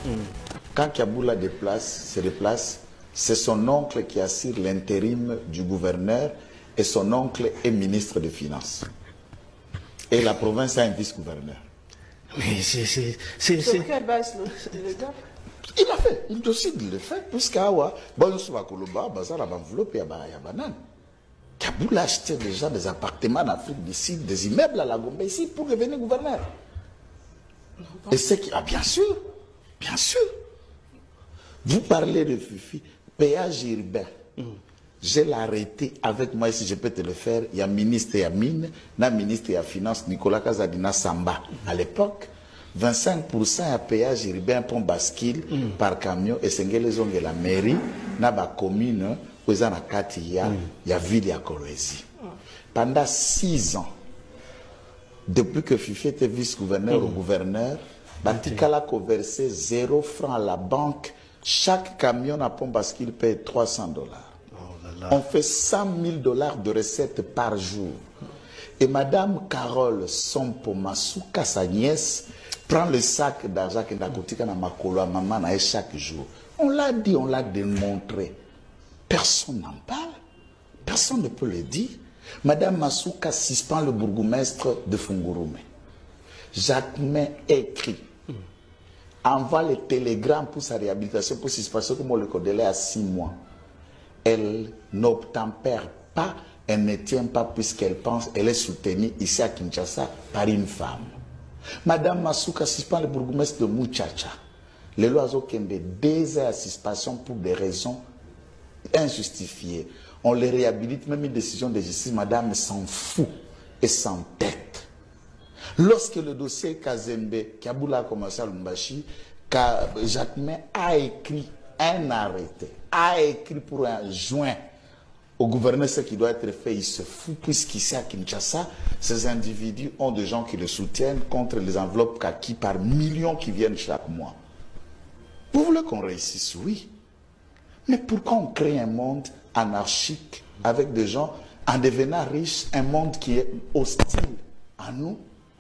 Quand Kaboula se déplace, c'est son oncle qui assure l'intérim du gouverneur et son oncle est ministre des Finances. Et la province a un vice-gouverneur. Mais c'est... Sur quelle base le gars? Il a fait, il décide de le faire, puisqu'Awa, bon, sur la Koloba, Bazar a enveloppé à Banane. Kaboula achetait déjà des appartements en Afrique du Sud, des immeubles à la Gombe ici pour devenir gouverneur. Et c'est qui. Ah, bien sûr, bien sûr. Vous parlez de Fifi, péage urbain. Je l'ai arrêté avec moi, si je peux te le faire. Il y a ministre et à mine, na ministre et à finance, Nicolas Kazadina Samba. À l'époque, 25% à péage urbain pour bascule par camion et c'est les ongles la mairie, na ba commune, où il y a ville à Kolwezi. Pendant 6 ans, depuis que Fifi était vice-gouverneur au gouverneur, Batikala a versé 0 francs à la banque. Chaque camion à pont bascule paye $300. On fait $100 000 de recettes par jour. Et Madame Carole Sompo-Masuka, sa nièce, prend le sac d'argent que Nakotika na makolo à maman chaque jour. On l'a dit, on l'a démontré. Personne n'en parle. Personne ne peut le dire. Madame Masuka suspend le bourgmestre de Fungurume. Jacquemin écrit, envoie le télégramme pour sa réhabilitation, pour suspension, comme on le connaît à 6 mois. Elle n'obtempère pas, elle ne tient pas puisqu'elle pense, elle est soutenue ici à Kinshasa par une femme. Madame Masuka suspend le bourgmestre de Muchacha. Les lois ont 2 ans à suspension pour des raisons injustifiées. On les réhabilite, même une décision de justice, madame s'en fout et s'entête. Lorsque le dossier Kazembe, Kaboula a commencé à Lumbashi, Jacquemin a écrit un arrêté, a écrit pour un joint au gouverneur ce qui doit être fait, il se fout, puisqu'ici à Kinshasa, ces individus ont des gens qui le soutiennent contre les enveloppes kaki par millions qui viennent chaque mois. Vous voulez qu'on réussisse? Oui. Mais pourquoi on crée un monde anarchique avec des gens en devenant riches, un monde qui est hostile à nous?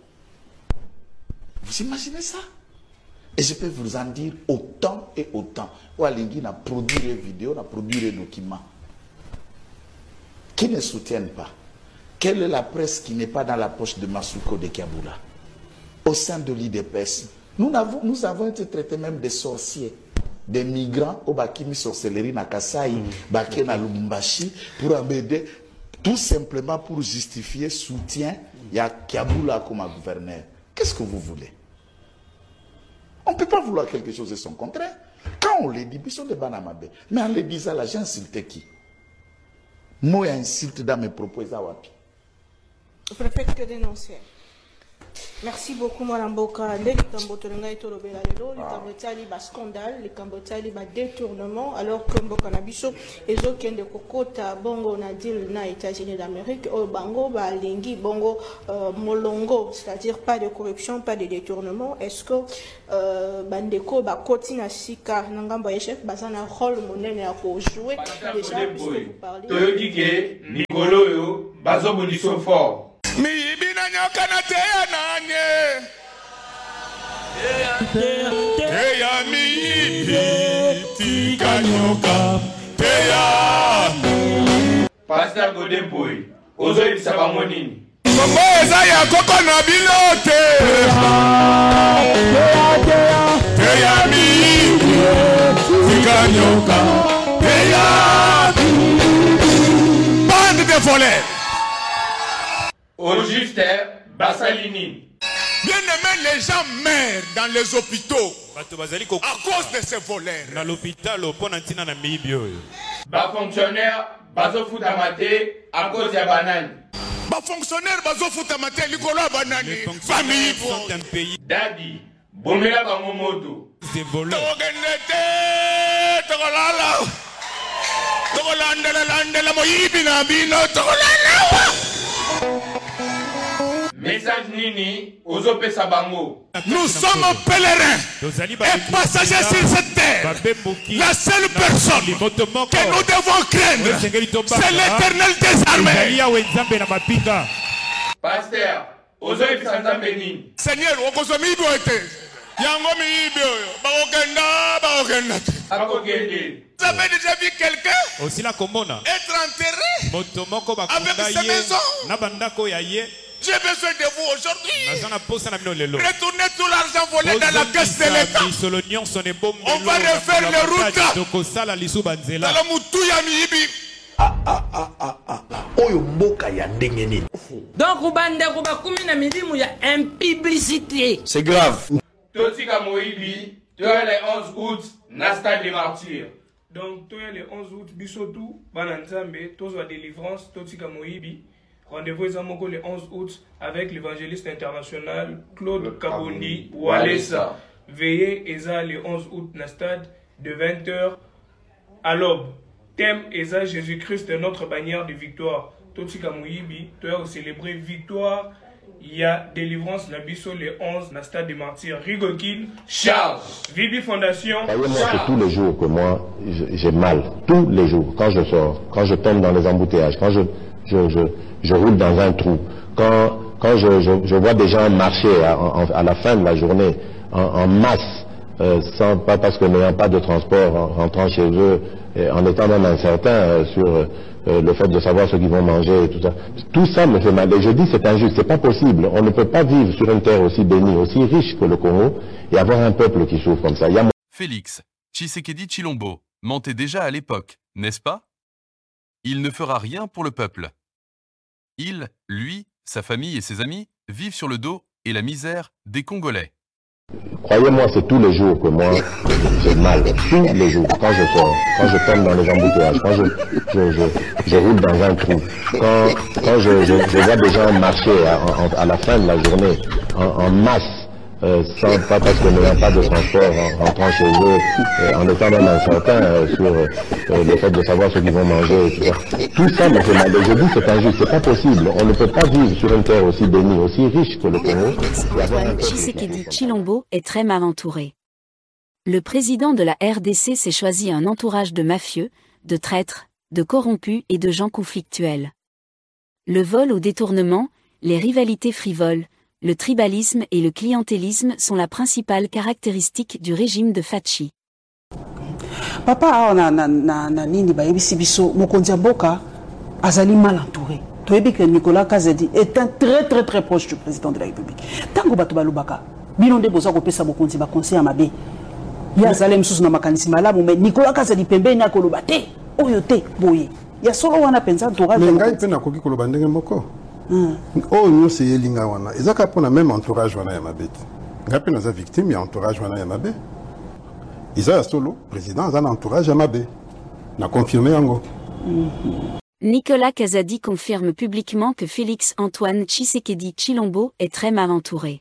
Vous imaginez ça? Et je peux vous en dire autant et autant. Walingui a produit des vidéos, a produit des documents qui ne soutiennent pas. Quelle est la presse qui n'est pas dans la poche de Masuko de Kaboula? Au sein de l'IDPS, nous avons été traités même des sorciers, des migrants au Bakimi sorcellerie na Kasai, Baké na Lubumbashi, pour embêter, tout simplement pour justifier soutien, il y a Kaboula comme gouverneur. Qu'est-ce que vous voulez? On ne peut pas vouloir quelque chose de son contraire. Quand on le dit, ils sont des banamabe. Mais en le disant là, j'ai insulté qui? Moi, insulte dans mes propos, Zawapi. Vous ne faites que dénoncer. Merci beaucoup, Mme Boka. Les Cambotolanga et Tolobela, les Cambotali, scandale, les Cambotali, détournement, alors que Mboka Nabiso, et autres de Kokota, Bongo, Nadil, na États-Unis d'Amérique, au Bango, Lingi, Bongo, Molongo, c'est-à-dire pas de corruption, pas de détournement. Est-ce que Bandeko, Kotina Sika, Nangamba Echef, Bazana, rôle, monnaie, à jouer déjà, puisque vous parlez. Toyodike, Nicolo, Bazo Boniso fort. Mi ibina nyoka na teya nanye teya mi ibi tika nyoka teya. Pasteur Godemboy, ozo ibisaba monini. Kombo eza ya koko na bilote teya mi ibi tika nyoka teya. Bande de voleurs. Au juste, Bassalini. Bien aimé, les gens meurent dans les hôpitaux à cause de ces voleurs. Dans l'hôpital, Bas fonctionnaire, bazo foutamate à cause de banane. Bas fonctionnaire, bazo foutamate likolo banane. Famille sont un pays. Daddy, bomela bangomoto. Ces voleurs. Togolandela moyibina bino togolala. Message Nini, Ozope Sabango. Nous sommes pèlerins et passagers sur cette terre. La seule personne que nous devons craindre, c'est l'Éternel des armées. Pasteur, Ozope Sanzambeni. Seigneur, Okozomi Boete. Yango miibi bakokenda. Vous avez déjà vu quelqu'un être enterré avec sa maison? J'ai besoin de vous aujourd'hui. Retournez tout l'argent volé dans la caisse de l'État. On va refaire les routes. Donc, il y a une publicité. C'est grave. Totika Moïbi, tu as les 11 août, Nasta des martyrs. Donc, tu as les 11 août, Bissotou, Bananzambe, Tozo délivrance, Totika Moïbi. Rendez-vous le 11 août avec l'évangéliste international Claude Kabondi Walesa. Veillez Eza le 11 août na stade de 20h à l'aube. Thème Eza Jésus-Christ notre bannière de victoire. Totika Moïbi, tu as célébré victoire. Il y a délivrance na biso le 11 na stade des martyrs. Rigokil, Charles, Vibi Fondation. Croyez-moi, c'est tous les jours que moi j'ai mal. Tous les jours. Quand je sors, quand je tombe dans les embouteillages, quand je roule dans un trou, quand je vois des gens marcher à la fin de la journée en masse, pas parce que n'ayant pas de transport, en rentrant chez eux, en étant même incertain sur le fait de savoir ce qu'ils vont manger et tout ça. Tout ça me fait mal. Et je dis c'est injuste, c'est pas possible. On ne peut pas vivre sur une terre aussi bénie, aussi riche que le Congo et avoir un peuple qui souffre comme ça. Félix Tshisekedi Tshilombo mentait déjà à l'époque, n'est-ce pas? Il ne fera rien pour le peuple. Il, lui, sa famille et ses amis vivent sur le dos et la misère des Congolais. Croyez-moi, c'est tous les jours que moi j'ai mal. Tous les jours, quand je sors, quand je tombe dans les embouteillages, quand je roule dans un trou, quand je vois des gens marcher à la fin de la journée en masse, pas parce que n'ayant pas de transport, en rentrant chez eux, en étant même incertain sur le fait de savoir ce qu'ils vont manger et tout ça. Tout ça me fait mal. Et je dis c'est injuste, c'est pas possible. On ne peut pas vivre sur une terre aussi bénie, aussi riche que le Congo. Antoine Tshisekedi Tshilombo est très mal entouré. Le président de la RDC s'est choisi un entourage de mafieux, de traîtres, de corrompus et de gens conflictuels. Le vol au détournement, les rivalités frivoles, le tribalisme et le clientélisme sont la principale caractéristique du régime de Fachi. Papa na nini bayebisi biso mokonzi ya mboka azali mal entouré. Toyebi que Nicolas Kazadi est un très proche du président de la République. Tango bato balobaka bino nde boza kopesa mokonzi ba conseil mabe. Ya azali msusu na makanisi malamu mais Nicolas Kazadi pembeni akoloba te oyo te boye. Ya solo wana penza entourage. Ngai pe na koki koloba ndenge moko. Oh nous c'est Elinga wana ezaka pona même entourage wana ya mabeti ngapi naza victime ya entourage wana ya mabe Isa solo président aza na entourage ya mabe na confirmé yango. Nicolas Kazadi confirme publiquement que Félix Antoine Tshisekedi Tshilombo est très mal entouré.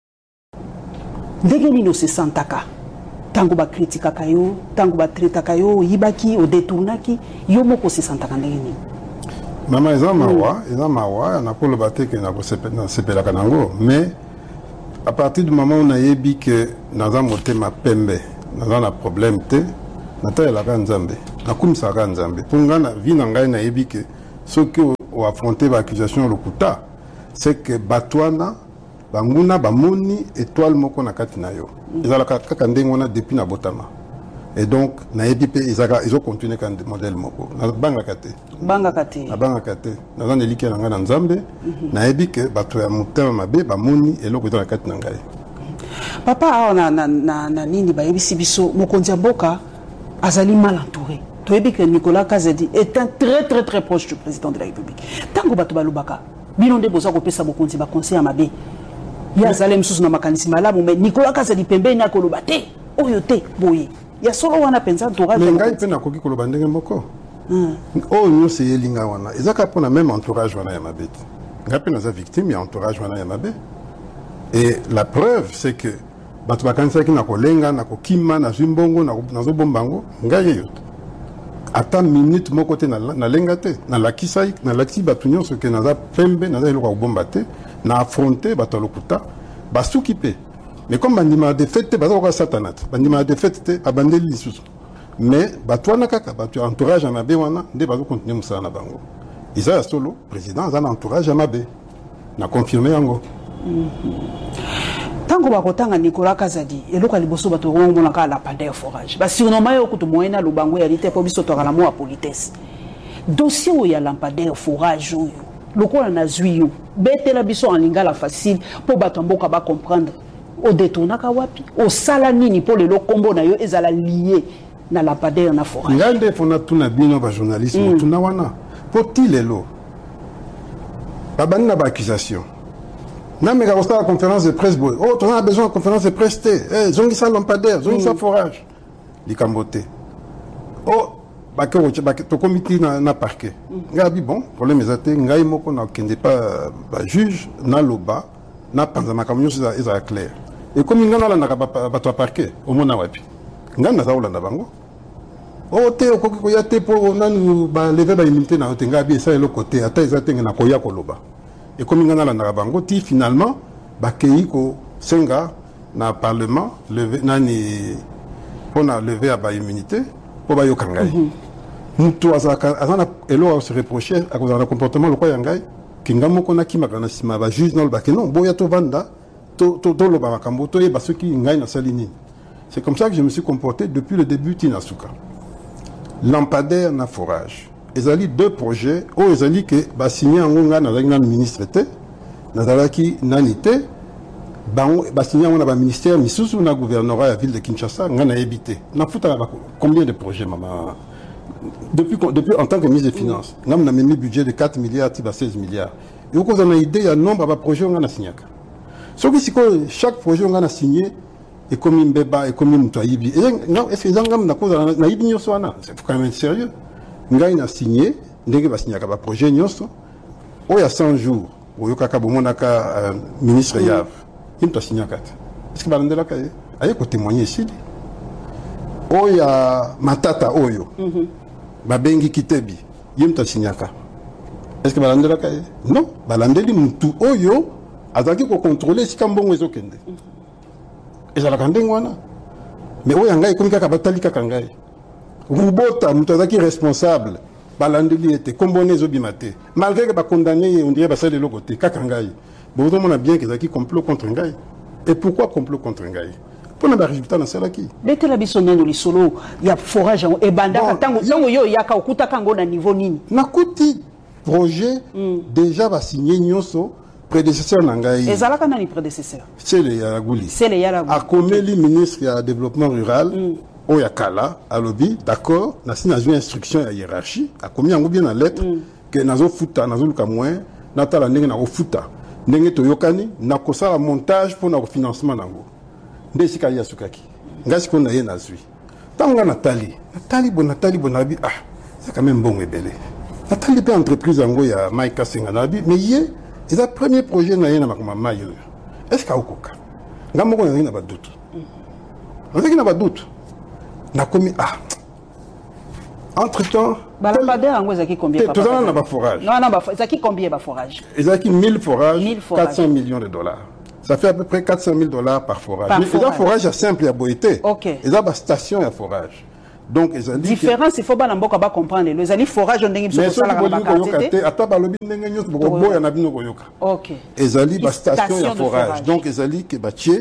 Ndenge nino se santaka tango ba kritikaka yo tango ba traitaka yo yibaki o détournaki yo moko se santaka ndenge nini? Maman eza mawa na ko le baté que na ko sepela kanango mais à partir du moment où on a yebi que naza motema pembe naza na problème te nata la kanzambe na kumisa kanzambe punga na vie na ngai na yebi que ce que o affronter ba accusation lokuta c'est que batwana banguna bamoni étoile moko na kati na yo ezala kaka ndengo na depuis na botama. Et donc, ils ont continué quand modèle moko. Na banga kate. Banga kate. Na banga kate. Na zan eliki na nga na Nzambe. Na ebi ke bato ya mutema mabe ba moni eloko eza na kate na ngai. Papa awa na nini ba yebisi biso mokonzi ya mboka azali mal entouré. Toyebi que Nicolas Kazadi est un très proche du président de la République. Tango bato balobaka bino nde boza kopesa mokonzi ba conseil mabe. Ya azali msusu na makanisi malamu mais Nicolas Kazadi pembeni akoloba te oyo te boye. Ya solo wana penza entourage. Mais ngai pe na koki koloba ndenge moko. Oh nous c'est Elinga wana ezaka pona même entourage wana ya mabeti ngai pe naza victime ya entourage wana ya mabe. Et la preuve c'est que bato bakanisaki na kolenga na kokima na zimbongo na zobombango ngai yo ata minute moko te na lenga te na lakisai na lakisi bato nyonso ke naza pembe naza eloko kobomba te na affronter bato lokuta basuki pe. Mais comme bandima de fête baza ko satanat bandima de fête abandeli lisusu mais batwana kaka batu entourage ya mabe wana nde bazo continuer musala na bango isa solo président aza na entourage ya mabe na confirmer yango. Tango bakotanga Nicolas Kazadi eloka liboso bato ngomona ka lampadaire forage ba surnommé yo kutu moyena lubango ya lite po biso to kala mo a politesse dossier où ya lampadaire forage yo lokola na zui yo betela biso en lingala facile po bato mboka ba comprendre o détournaka wapi o sala nini po le kombo na yo ezala lié na lampadaire na forage ngande fona tuna bino ba journalisme tuna wana poti lelo babani na ba accusation. Non, mais quand on a la conférence de presse, oh, on a besoin de conférence de presse, zongi sa lampadaire, zongi sa forage. Les cambotés. Oh, to comité na parquet. Ngabi bon, problème est ngai moko na kende pas juge na loba na panzama kamyo ça clair. Et comme ngana na ba to parquet, au mona wapi. Ngana za olanda bango. Oh, te okoko ko yate po nanu ba lever ba immunité na ngabi ça le côté ata ezatenge na koya koloba. Et comme il y a la bango, finalement, bakei ko senga na parlement levé nani on a levé à ba immunité pour ba yokangai. Nous tous azana elo se reprocher à cause de comportement le quoi yangai kingamo kona kimakana sima ba juge non ba que non boya to vanda to lo ba makambo to e ba ceux qui ngai na salini. C'est comme ça que je me suis comporté depuis le début Tinasuka. Lampadaire na forage. Ils ont deux projets, où ils ont dit que bah signé en Onga dans le ministre était, dans nanité, bah signé en ministère, mais sous le gouvernorat à la ville de Kinshasa, on a évité. On a foutu combien de projets, maman? Depuis en tant que ministre des Finances, on a mis un budget de 4 milliards, 16 milliards. Et vous avez une idée, il y a un nombre de projets qu'on a signé. Sauf que chaque projet qu'on a signé, et comme une béba, et comme une toyibi. Est-ce que les gens ont c'est quand même sérieux. Ngai a signé, ndenge ba signé ka projet nyonso. O ya 100 jours, o yokaka bomonaka ministre Yav. Il t'a signé kat. Est-ce que balandela ka aye ko témoigner ici? O ya matata oyo. Ba bengi kitebi. Il t'a signé ka. Est-ce que balandela ka? Non, balandeli mutu oyo azaki ko contrôler si kambongo ezokende. Ezala kandengo wana. Mais o ya ngai komika ka batali ka ngai. Rubota, Moutazaki responsable, Balandeli était comboné Zobimate. Malgré que condamné, on dirait que de l'autre côté, Kakangaï. Bon, on a bien qu'ils ont complot contre Ngaï. Et pourquoi complot contre Ngaï? Pour le résultat dans celle qui. Dès que la bison dans le solo, il y a forage et banda, tango yo yaka okuta kango na niveau nini. Nakuti projet déjà va signer Nyoso. Prédécesseur Nangaï. Et Zalaka nani prédécesseur? C'est le Yaragouli. C'est le Yaragouli. A Komeli, ministre du développement rural. Oyakala, à lobby, d'accord, n'a pas une instruction à hiérarchie, a commis un bien la lettre, que nazo futa, nazo luka moins, nata la nenge na futa, nenge toyokani, na kosa la montage pour na financement nango. Ndesi kali asukaki. Ngasi ko na ye nazui. Tanga Nathalie bonabi, ah, c'est quand même bon et belé. Nathalie pe entreprise ango ya Maïka Senganabi, mais yé, c'est le premier projet na ye na makoma mayo. Est-ce ka okoka? Ngamo ko na ba doute. On sait qu'il n'a pas de doute. Na commis entre temps lampadaire en zaki combien tout ça n'a pas forage non zaki combien ba forage zaki 1000 forages 400 millions de dollars ça fait à peu près 400 000 dollars par forage mais les forage est simple à boité OK ils ont station à forage donc ils ont dit différence il faut ba mboka ba comprendre les ali forage ndenge biso ça la ba quantité ata ba lobi ndenge nyos boko boya na bino koyoka OK ils ali ba station à forage donc ils ali que ba tie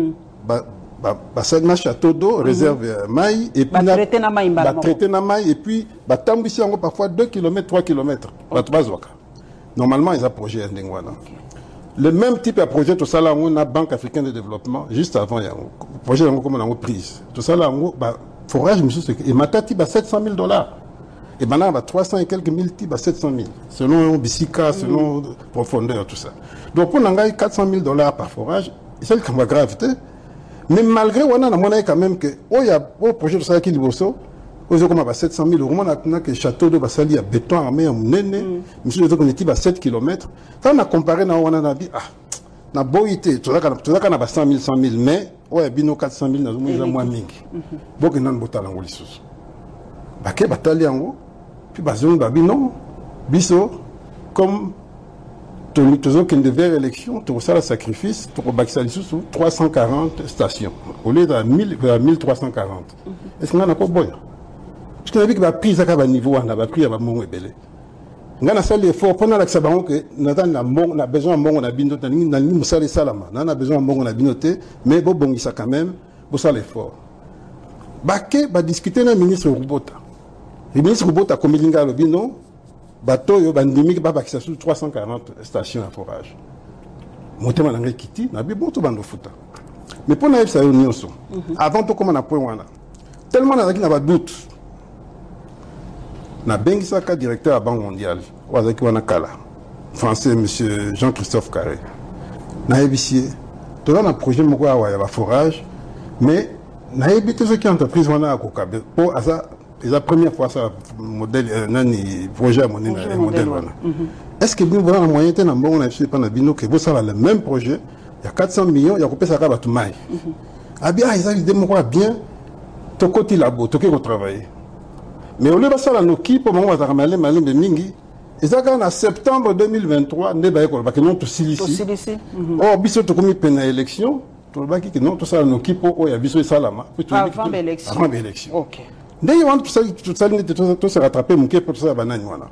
Basagna château d'eau, réserve maï, et puis traité na maï, et puis tambisi encore parfois 2 km, 3 km. Normalement, ils ont projet Ndengwana. Le même type de projet, tout ça là, on a Banque africaine de développement, juste avant, il y a un projet comme on a prise. Tout ça là, forage, et Matati, 700 000 $. Et maintenant, 300 et quelques mille types, 700 000. Selon Bissika, selon profondeur, tout ça. Donc, pour nous, 400 000 $ par forage, c'est le cas gravité. Mais malgré on a quand même que il y a un projet de ça qui est bosso aux comme 700 000 €, on a que château de Bassali à béton armé en nene monsieur les autres à 7 km quand on a comparé na on a dit na boité tout ça quand on a 100 000 mais ouais bino 400 000 na moins mingi donc nan botala ngoli sous baké batali yango puis bazon babi non biso comme toujours qu'il devait élection, tout ça le sacrifice, pour Baxali sous 340 stations, au lieu de 1340. Est-ce qu'on a encore bon? Parce qu'on a vu que la prise à niveau, on a pris à mon ébélé. ngana sali effort pendant la sabango que na besoin mbongo na bino na ni musale salama na besoin mbongo na binote mais bo bongisa quand même bo sala effort bake ba discuter na ministre Rubota le ministre Rubota komilinga lobino bato yo bandimi ba bakisa sur 340 stations à forage motema na ngai kiti na bi bonto bando futa mais pour na ça yo nyonso avant to comme na point wana tellement na ba doute na bengisaka directeur à Banque mondiale wazaki wana kala français monsieur Jean-Christophe Carré na ébicier to na projet moko ya ba forage mais na ébité ce qui entreprise wana akokabe pour asa la première fois ça modèle nani projet modèle wana est-ce que vous avez un moyen de bon on a fait pendant bino que vous savez le même projet il y a 400 millions il y a coupé ça ka batu mai ah bien ils ont idée moko bien to côté labo to ko travailler mais au lieu de ça la noki pour moment va ramener malimbe mingi et en septembre 2023 ne ba ko ba que non to silici oh biso to komi pena élection to ba ki non to ça la noki pour ya biso salama avant l'élection OK dès que tout ça tout se rattraper mon pour ça banane voilà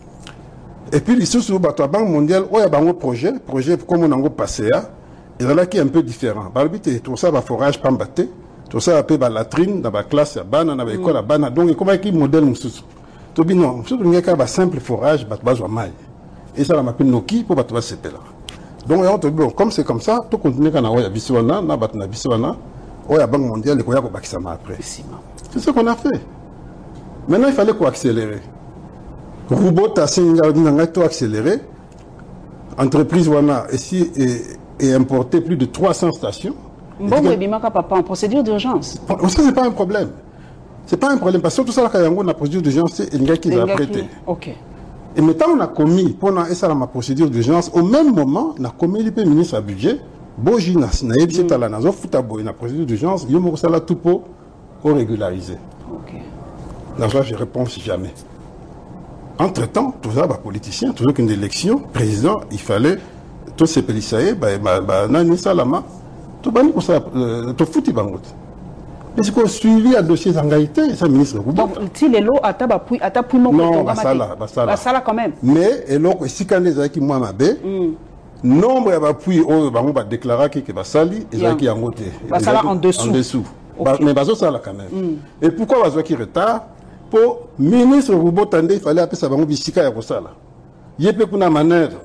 et puis les sous la Banque mondiale il y a un projet comme on a passé et là qui est un peu différent balbité tout ça va forage pambaté tout ça appelé la latrine dans la classe à bana dans l'école à bana donc comment qui modèle nous to bi non surtout il y a un simple forage bazo mai et ça la m'appelle noki pour battre ce là donc bon comme c'est comme ça tout continue quand on a biswana na batna biswana il y a Banque mondiale il y a ko bakisa après c'est ce qu'on a fait. Maintenant, il fallait qu'on accélérer. Rubota a accéléré. Entreprise Wana ici et importé plus de 300 stations. Bon, papa, en procédure d'urgence. Ça, c'est pas un problème. C'est pas un problème. Parce que tout ça, quand on a procédure d'urgence, c'est un gars qui l'a prêté. OK. Et maintenant, on a commis, pendant ma procédure d'urgence, au même moment, on a commis le ministre à budget. Boji na yebisi tala na zo futa boy na procédure d'urgence, yo mo sala tout pour régulariser. OK. Là, je réponds jamais. Entre-temps, tout ça, politicien, toujours qu'une élection, président, il fallait, tous ces pélissaïs, nani salama, tout bani pour ça, tout fouti bangot. Mais c'est qu'on suivi à dossier d'engagité, ça, ministre. Donc, si les lots, à tapouille, non, basala quand même. Mais, et l'autre, si quand les gens qui m'ont mabé, nombre d'appui, on va déclarer que basali, et ça qui a monté. Basala en dessous. Okay. Mais bazo ça là quand même. Et pourquoi bazo qui retard pour ministre Rubotande il fallait appeler ça bango bisika ya kosala. Yepe kuna manœuvre.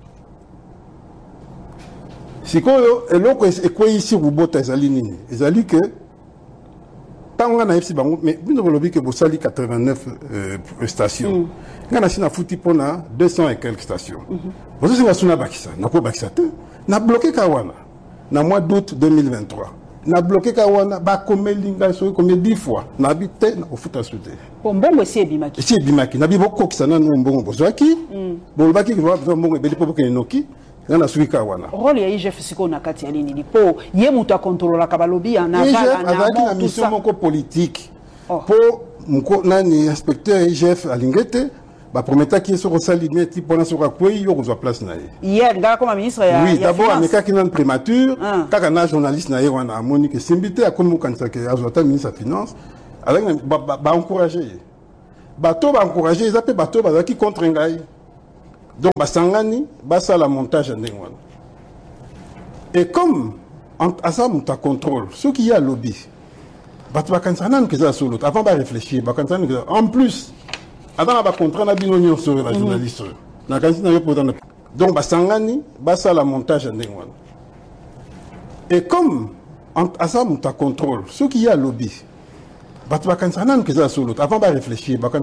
Sikoyo eloko ekwe ici Rubota ezali nini? Ezali que tanga na FC bango mais bino lobi que bosali 89 stations. Ngana sina futi pona 200 et quelques stations. Bozo singa suna bakisa, nako bakisa te. Na bloqué Kawana na mois d'août 2023. Na bloqué Kawana ba komelinga so comme 10 fois na habité na ofuta souté bongo c'est bimaki c'est bimaki na biboko kisana no mbongo bozwaki bolbaki kwa mbongo ebeli popo kenoki na suki Kawana rôle ya IGF siko na kati ya nini po ye muta contrôler ka balobi en aval na mission moko politique pour mko nani inspecteur IGF alingete ba prometa qui est rosali meti pona sur quoi yo kozwa place na ye hier nga comme ministre ya oui d'abord ameka qui nan prémature kaka na journaliste na ye wana Monique Simbité a comme kanisa ke azota ministre ya finance avec ba encourager bato ba encourager ils appellent bato ba qui contre ngai donc ba sangani ba ça la montage ndenge wana et comme à ça muta contrôle ce qui y a lobby bato ba kanisa nan que ça solo avant ba réfléchir ba kanisa en plus avant la contrat na bino nyonso la journaliste na kanisi na yo pour donc basangani basa la montage ndenge wana et comme à ça muta contrôle ce qui y a lobby bato ba kanisa nan que ça solo avant ba réfléchir